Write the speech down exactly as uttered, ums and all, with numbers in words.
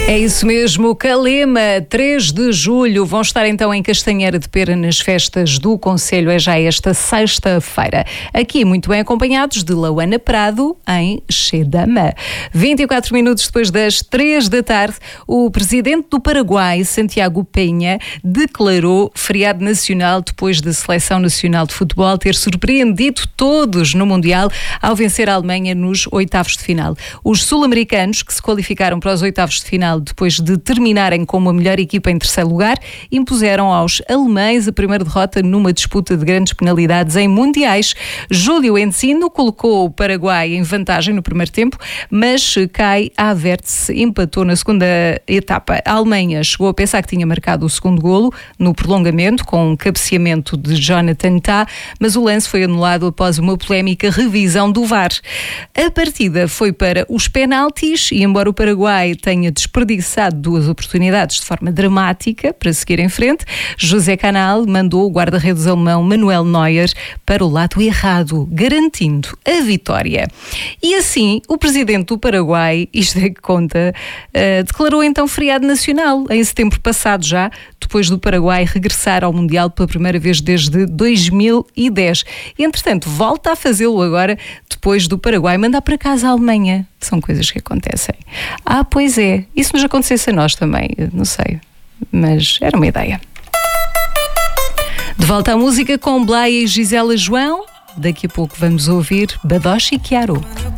É isso mesmo, Calema, três de julho, vão estar então em Castanheira de Pera nas festas do Conselho, é já esta sexta-feira. Aqui muito bem acompanhados de Lauana Prado, em Chedama. vinte e quatro minutos depois das três da tarde, o presidente do Paraguai, Santiago Penha, declarou feriado nacional depois da Seleção Nacional de Futebol ter surpreendido todos no Mundial ao vencer a Alemanha nos oitavos de final. Os sul-americanos, que se qualificaram para os oitavos de final depois de terminarem como a melhor equipa em terceiro lugar, impuseram aos alemães a primeira derrota numa disputa de grandes penalidades em mundiais. Júlio Encino colocou o Paraguai em vantagem no primeiro tempo, mas Kai Havertz empatou na segunda etapa. A Alemanha chegou a pensar que tinha marcado o segundo golo no prolongamento, com um cabeceamento de Jonathan Tah, mas o lance foi anulado após uma polémica revisão do V A R. A partida foi para os penaltis e, embora o Paraguai tenha desperdiçado duas oportunidades de forma dramática para seguir em frente, José Canal mandou o guarda-redes alemão Manuel Neuer para o lado errado, garantindo a vitória. E assim, o presidente do Paraguai, isto é que conta, uh, declarou então feriado nacional em setembro passado já, depois do Paraguai regressar ao Mundial pela primeira vez desde dois mil e dez. E, entretanto, volta a fazê-lo agora, depois do Paraguai mandar para casa a Alemanha. São coisas que acontecem. Ah, pois é. Isso nos acontecesse a nós também. Não sei. Mas era uma ideia. De volta à música com Blaia e Gisela João. Daqui a pouco vamos ouvir Badoche e Chiaro.